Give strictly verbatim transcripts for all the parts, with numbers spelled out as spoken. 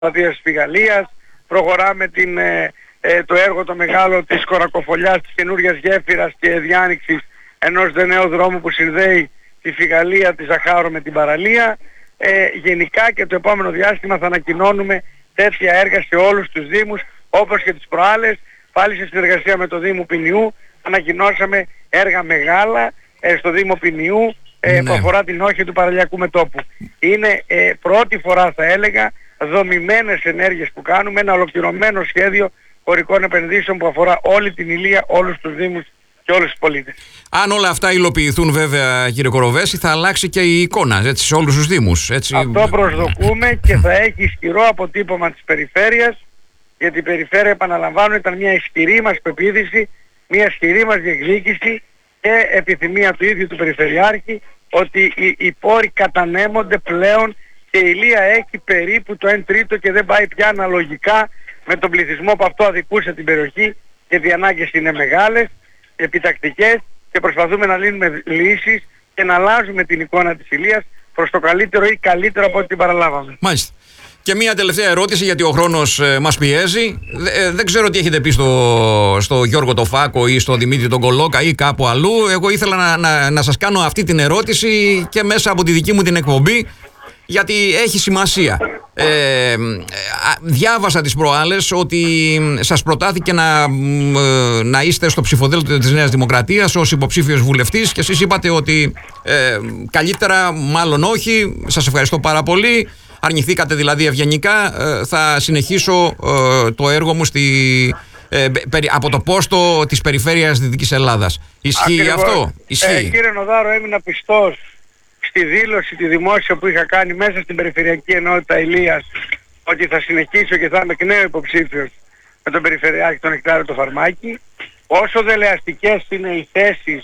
της Φιγαλίας, προχωράμε την, ε, ε, το έργο το μεγάλο της Κορακοφολιάς, της καινούργιας γέφυρας και διάνοιξης ενός νέου δρόμου που συνδέει τη Φιγαλία, τη Ζαχάρο με την παραλία. Ε, γενικά και το επόμενο διάστημα θα ανακοινώνουμε τέτοια έργα σε όλους τους Δήμους, όπως και τις προάλλες, πάλι σε συνεργασία με το Δήμο Ποινιού, ανακοινώσαμε έργα μεγάλα ε, στο Δήμο Ποινιού ε, ναι. που αφορά την όχη του παραλιακού μετώπου. Είναι ε, πρώτη φορά θα έλεγα δομημένες ενέργειες που κάνουμε, ένα ολοκληρωμένο σχέδιο χωρικών επενδύσεων που αφορά όλη την Ηλία, όλους τους Δήμους και όλους τους πολίτες. Αν όλα αυτά υλοποιηθούν βέβαια, κύριε Κοροβέση, θα αλλάξει και η εικόνα έτσι, σε όλους τους Δήμους. Έτσι. Αυτό προσδοκούμε και θα έχει ισχυρό αποτύπωμα της περιφέρειας, γιατί η περιφέρεια, επαναλαμβάνω, ήταν μια ισχυρή μας πεποίθηση, μια ισχυρή μας διεκδίκηση και επιθυμία του ίδιου του Περιφερειάρχη ότι οι, οι πόροι κατανέμονται πλέον και η Ηλία έχει περίπου το ένα τρίτο και δεν πάει πια αναλογικά με τον πληθυσμό που αυτό αδικούσε την περιοχή, γιατί οι ανάγκες είναι μεγάλες, επιτακτικές και προσπαθούμε να λύνουμε λύσεις και να αλλάζουμε την εικόνα της Ηλίας προς το καλύτερο ή καλύτερο από ό,τι την παραλάβαμε. Μάλιστα. Και μία τελευταία ερώτηση, γιατί ο χρόνος ε, μας πιέζει. Ε, δεν ξέρω τι έχετε πει στο, στο Γιώργο το Φάκο ή στο Δημήτρη τον Κολόκα ή κάπου αλλού. Εγώ ήθελα να, να, να σας κάνω αυτή την ερώτηση και μέσα από τη δική μου την εκπομπή, γιατί έχει σημασία. Ε, διάβασα τις προάλλες ότι σας προτάθηκε να, να είστε στο ψηφοδέλτιο της Νέας Δημοκρατίας ως υποψήφιος βουλευτής και εσείς είπατε ότι ε, καλύτερα μάλλον όχι. Σας ευχαριστώ πάρα πολύ. Αρνηθήκατε δηλαδή ευγενικά. Ε, θα συνεχίσω ε, το έργο μου στη, ε, περι, από το πόστο της Περιφέρειας Δυτικής Ελλάδας. Ισχύει Ακριβώς. αυτό? Ισχύει. Ε, κύριε Νοδάρο, έμεινα πιστός στη δήλωση τη δημόσια που είχα κάνει μέσα στην Περιφερειακή Ενότητα Ηλίας ότι θα συνεχίσω και θα είμαι εκ νέου υποψήφιος με τον Περιφερειάρχη τον Νεκτάριο το Φαρμάκη. Όσο δελεαστικές είναι οι θέσεις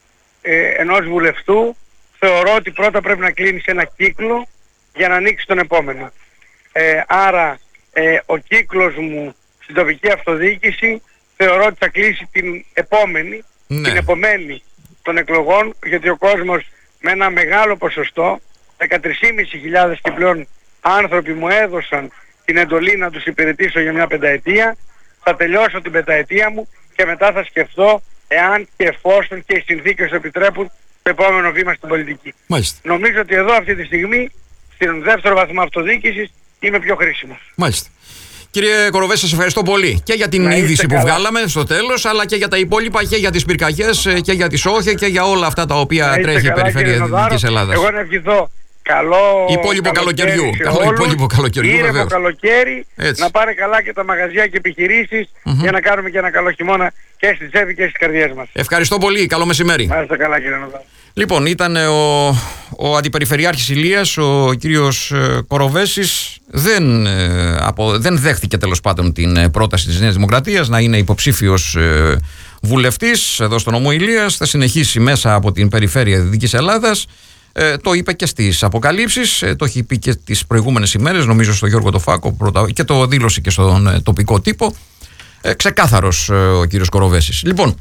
ε, ενός βουλευτού, θεωρώ ότι πρώτα πρέπει να κλείνεις ένα κύκλο για να ανοίξει τον επόμενο. Ε, άρα ε, ο κύκλος μου στην τοπική αυτοδιοίκηση θεωρώ ότι θα κλείσει την επόμενη, ναι. την επομένη των εκλογών, γιατί ο κόσμος με ένα μεγάλο ποσοστό, δεκατρείς χιλιάδες πεντακόσιοι και πλέον άνθρωποι μου έδωσαν την εντολή να τους υπηρετήσω για μια πενταετία. Θα τελειώσω την πενταετία μου και μετά θα σκεφτώ εάν και εφόσον και οι συνθήκες το επιτρέπουν το επόμενο βήμα στην πολιτική. Μάλιστα. Νομίζω ότι εδώ αυτή τη στιγμή, στην δεύτερο βαθμό αυτοδιοίκησης, είμαι πιο χρήσιμος. Μάλιστα. Κύριε Κοροβέση, σας ευχαριστώ πολύ και για την είδηση που βγάλαμε στο τέλος, αλλά και για τα υπόλοιπα, και για τις πυρκαγιές και για τις όχες και για όλα αυτά τα οποία τρέχει η Περιφέρεια Δυτικής Ελλάδας. Εγώ να ευχηθώ καλό υπόλοιπο καλοκαιριού. Καλό υπόλοιπο καλοκαιριού, ήρεμο καλοκαίρι, να πάνε καλά και τα μαγαζιά και επιχειρήσεις mm-hmm. για να κάνουμε και ένα καλό χειμώνα και στη τσέπη και στις καρδιές μας. Ευχαριστώ πολύ. Καλό μεσημέρι. Να είστε καλά, κύριε Νοδάρο. Λοιπόν, ήταν ο, ο Αντιπεριφερειάρχης Ηλίας, ο κύριος ε, Κοροβέσης. Δεν, ε, απο, δεν δέχτηκε τέλος πάντων την ε, πρόταση της Νέας Δημοκρατίας να είναι υποψήφιος ε, βουλευτής εδώ στο νομό Ηλίας. Θα συνεχίσει μέσα από την Περιφέρεια Δυτικής Ελλάδας. Ε, το είπε και στις αποκαλύψεις, ε, το έχει πει και τις προηγούμενες ημέρες, νομίζω στο Γιώργο το Φάκο πρώτα, και το δήλωσε και στον ε, τοπικό τύπο. Ε, ξεκάθαρος ε, ο κύριος Κοροβέσης. Λοιπόν,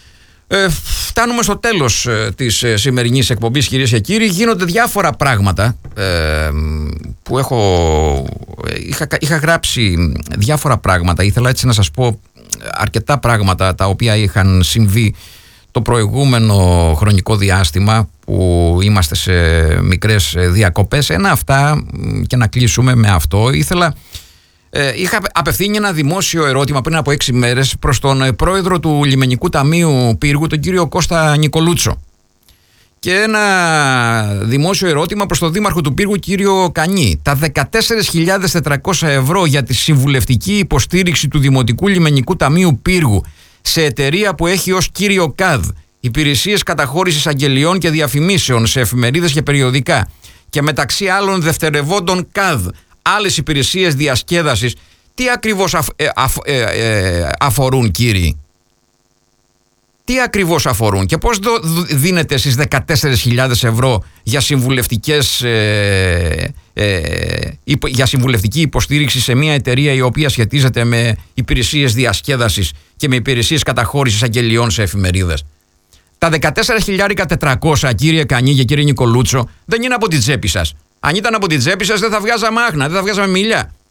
Ε, φτάνουμε στο τέλος ε, της ε, σημερινής εκπομπής, κυρίες και κύριοι. Γίνονται διάφορα πράγματα ε, που έχω ε, είχα, είχα γράψει διάφορα πράγματα. Ήθελα έτσι να σας πω αρκετά πράγματα τα οποία είχαν συμβεί το προηγούμενο χρονικό διάστημα που είμαστε σε μικρές διακοπές. Ένα αυτά, και να κλείσουμε με αυτό, ήθελα Ε, είχα απευθύνει ένα δημόσιο ερώτημα πριν από έξι μέρες προς τον πρόεδρο του Λιμενικού Ταμείου Πύργου, τον κύριο Κώστα Νικολούτσο, και ένα δημόσιο ερώτημα προς τον δήμαρχο του Πύργου, κύριο Κανή. Τα δεκατέσσερις χιλιάδες τετρακόσια ευρώ για τη συμβουλευτική υποστήριξη του Δημοτικού Λιμενικού Ταμείου Πύργου σε εταιρεία που έχει ως κύριο ΚΑΔ υπηρεσίες καταχώρησης αγγελιών και διαφημίσεων σε εφημερίδες και περιοδικά, και μεταξύ άλλων δευτερευόντων ΚΑΔ άλλες υπηρεσίες διασκέδασης, τι ακριβώς αφ, ε, αφ, ε, ε, αφορούν, κύριοι? Τι ακριβώς αφορούν και πώς δο, δ, δίνετε εσείς δεκατέσσερις χιλιάδες ευρώ για, συμβουλευτικές, ε, ε, υπο, για συμβουλευτική υποστήριξη σε μια εταιρεία η οποία σχετίζεται με υπηρεσίες διασκέδασης και με υπηρεσίες καταχώρησης αγγελιών σε εφημερίδες? Τα δεκατέσσερα χιλιάδες τετρακόσια, κύριε Κανή και κύριε Νικολούτσο, δεν είναι από την τσέπη σας. Αν ήταν από την τσέπη σας, δεν θα βγάζαμε άχνα, δεν θα βγάζαμε μιλιά.